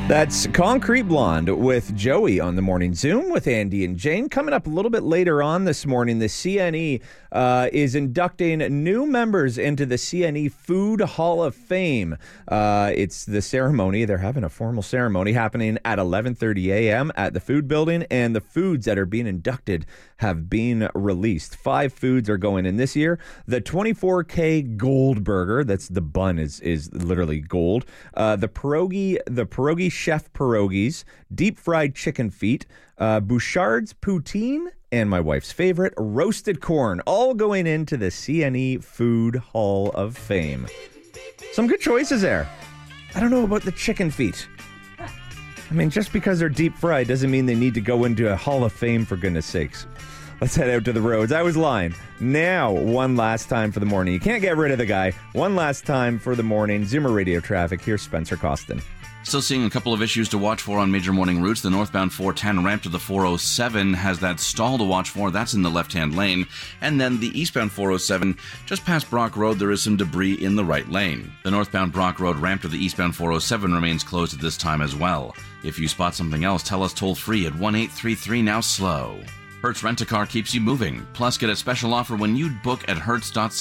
That's Concrete Blonde with Joey on the Morning Zoom with Andy and Jane. Coming up a little bit later on this morning, the CNE is inducting new members into the CNE Food Hall of Fame. It's the ceremony. They're having a formal ceremony happening at 11:30 a.m. at the Food Building, and the foods that are being inducted have been released. 5 foods are going in this year. The 24K Gold Burger, that's the bun is literally gold. The pierogi chef pierogies, deep fried chicken feet, Bouchard's poutine, and my wife's favorite, roasted corn, all going into the CNE Food Hall of Fame. Some good choices there. I don't know about the chicken feet. I mean, just because they're deep fried doesn't mean they need to go into a Hall of Fame, for goodness sakes. Let's head out to the roads. I was lying. Now, one last time for the morning. You can't get rid of the guy. One last time for the morning. Zoomer Radio traffic. Here's Spencer Costin. Still seeing a couple of issues to watch for on major morning routes. The northbound 410 ramp to the 407 has that stall to watch for. That's in the left-hand lane. And then the eastbound 407, just past Brock Road, there is some debris in the right lane. The northbound Brock Road ramp to the eastbound 407 remains closed at this time as well. If you spot something else, tell us toll-free at 1-833-NOW-SLOW. Hertz Rent-A-Car keeps you moving. Plus, get a special offer when you book at Hertz.ca.